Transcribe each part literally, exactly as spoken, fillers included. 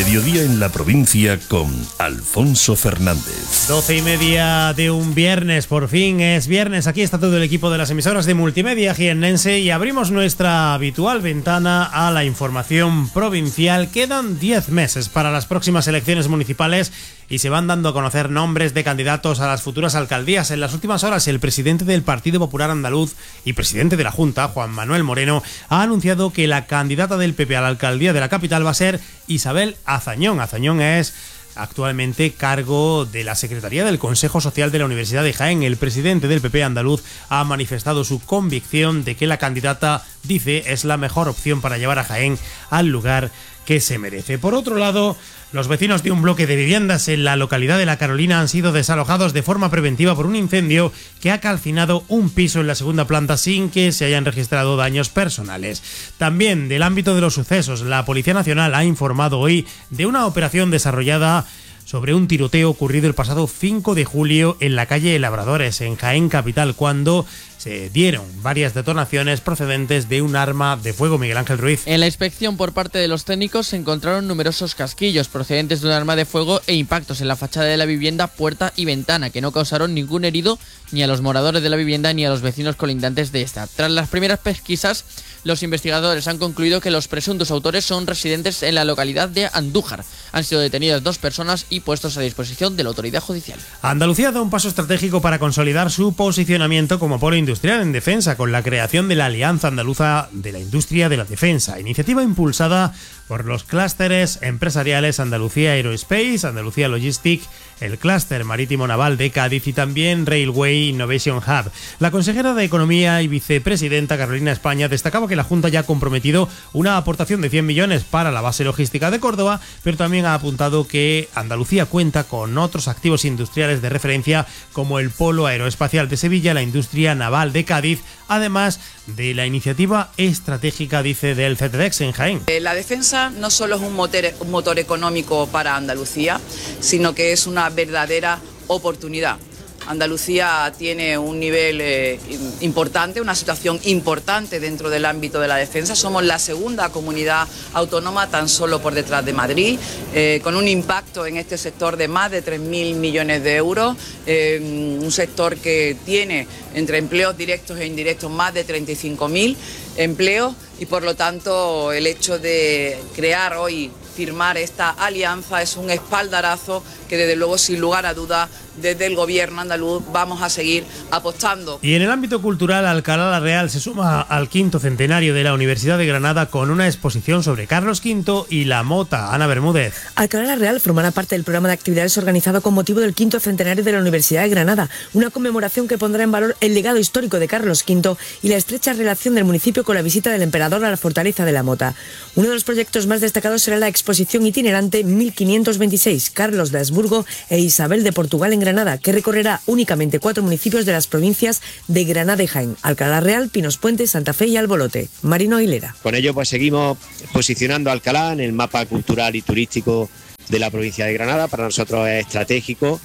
mediodía en la provincia con Alfonso Fernández. Doce y media de un viernes, por fin es viernes. Aquí está todo el equipo de las emisoras de multimedia jiennense y abrimos nuestra habitual ventana a la información provincial. Quedan diez meses para las próximas elecciones municipales y se van dando a conocer nombres de candidatos a las futuras alcaldías. En las últimas horas, el presidente del Partido Popular Andaluz y presidente de la Junta, Juan Manuel Moreno, ha anunciado que la candidata del P P a la alcaldía de la capital va a ser Isabel Azañón. Azañón es actualmente cargo de la Secretaría del Consejo Social de la Universidad de Jaén. El presidente del P P andaluz ha manifestado su convicción de que la candidata, dice, es la mejor opción para llevar a Jaén al lugar que se merece. Por otro lado, los vecinos de un bloque de viviendas en la localidad de La Carolina han sido desalojados de forma preventiva por un incendio que ha calcinado un piso en la segunda planta sin que se hayan registrado daños personales. También del ámbito de los sucesos, la Policía Nacional ha informado hoy de una operación desarrollada sobre un tiroteo ocurrido el pasado cinco de julio en la calle Labradores, en Jaén capital, cuando se dieron varias detonaciones procedentes de un arma de fuego. Miguel Ángel Ruiz. En la inspección por parte de los técnicos se encontraron numerosos casquillos procedentes de un arma de fuego e impactos en la fachada de la vivienda, puerta y ventana, que no causaron ningún herido ni a los moradores de la vivienda ni a los vecinos colindantes de esta. Tras las primeras pesquisas, los investigadores han concluido que los presuntos autores son residentes en la localidad de Andújar. Han sido detenidas dos personas y puestos a disposición de la autoridad judicial. Andalucía da un paso estratégico para consolidar su posicionamiento como polo industrial en defensa con la creación de la Alianza Andaluza de la Industria de la Defensa, iniciativa impulsada por los clústeres empresariales Andalucía Aerospace, Andalucía Logistic, el clúster marítimo naval de Cádiz y también Railway Innovation Hub. La consejera de Economía y vicepresidenta Carolina España destacaba que la Junta ya ha comprometido una aportación de cien millones para la base logística de Córdoba, pero también ha apuntado que Andalucía cuenta con otros activos industriales de referencia como el polo aeroespacial de Sevilla, la industria naval de Cádiz, además de la iniciativa estratégica, dice, del CETEDEX en Jaén. La defensa no solo es un motor, un motor económico para Andalucía, sino que es una verdadera oportunidad. Andalucía tiene un nivel eh, importante, una situación importante dentro del ámbito de la defensa. Somos la segunda comunidad autónoma tan solo por detrás de Madrid, eh, con un impacto en este sector de más de tres mil millones de euros, eh, un sector que tiene entre empleos directos e indirectos más de treinta y cinco mil empleos y por lo tanto el hecho de crear hoy, firmar esta alianza es un espaldarazo que desde luego sin lugar a dudas desde el gobierno andaluz vamos a seguir apostando. Y en el ámbito cultural, Alcalá la Real se suma al quinto centenario de la Universidad de Granada con una exposición sobre Carlos quinto y la mota. Ana Bermúdez. Alcalá la Real formará parte del programa de actividades organizado con motivo del quinto centenario de la Universidad de Granada, una conmemoración que pondrá en valor el legado histórico de Carlos quinto y la estrecha relación del municipio con la visita del emperador a la fortaleza de la Mota. Uno de los proyectos más destacados será la exposición itinerante mil quinientos veintiséis, Carlos de Habsburgo e Isabel de Portugal en Granada, que recorrerá únicamente cuatro municipios de las provincias de Granada y Jaén: Alcalá Real, Pinos Puente, Santa Fe y Albolote. Marino Aguilera. Con ello pues seguimos posicionando a Alcalá en el mapa cultural y turístico de la provincia de Granada. Para nosotros es estratégico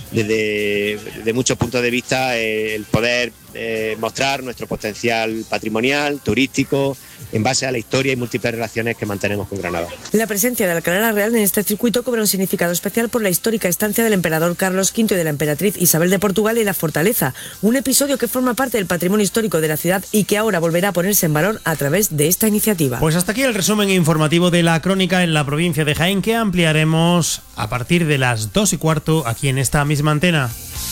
desde, desde muchos puntos de vista el poder eh, mostrar nuestro potencial patrimonial, turístico, en base a la historia y múltiples relaciones que mantenemos con Granada. La presencia de Alcalá la Real en este circuito cobra un significado especial por la histórica estancia del emperador Carlos quinto y de la emperatriz Isabel de Portugal en la fortaleza, un episodio que forma parte del patrimonio histórico de la ciudad y que ahora volverá a ponerse en valor a través de esta iniciativa. Pues hasta aquí el resumen informativo de la crónica en la provincia de Jaén, que ampliaremos a partir de las dos y cuarto aquí en esta misma antena.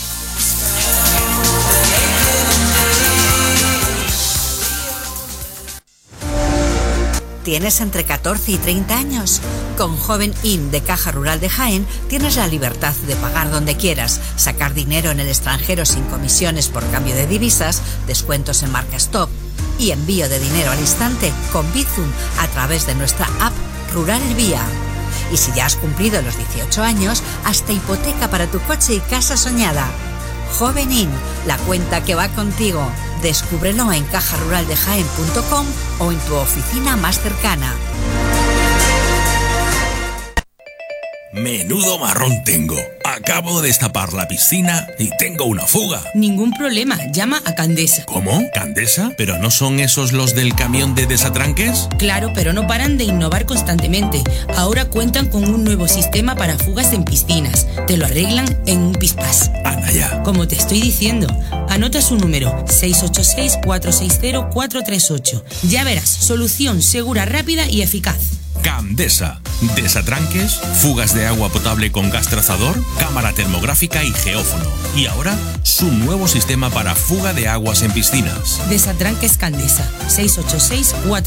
¿Tienes entre catorce y treinta años? Con Joven In de Caja Rural de Jaén tienes la libertad de pagar donde quieras, sacar dinero en el extranjero sin comisiones por cambio de divisas, descuentos en marcas top y envío de dinero al instante con Bizum a través de nuestra app Rural Vía. Y si ya has cumplido los dieciocho años, hasta hipoteca para tu coche y casa soñada. Joven In, la cuenta que va contigo. Descúbrelo en caja rural de jaén punto com o en tu oficina más cercana. Menudo marrón tengo. Acabo de destapar la piscina y tengo una fuga. Ningún problema, llama a Candesa. ¿Cómo? ¿Candesa? ¿Pero no son esos los del camión de desatranques? Claro, pero no paran de innovar constantemente. Ahora cuentan con un nuevo sistema para fugas en piscinas. Te lo arreglan en un pispás. Anda ya. Como te estoy diciendo, anota su número seis ocho seis, cuatro seis cero, cuatro tres ocho. Ya verás, solución segura, rápida y eficaz. Candesa. Desatranques, fugas de agua potable con gas trazador, cámara termográfica y geófono. Y ahora, su nuevo sistema para fuga de aguas en piscinas. Desatranques Candesa. seis ocho seis, cuatro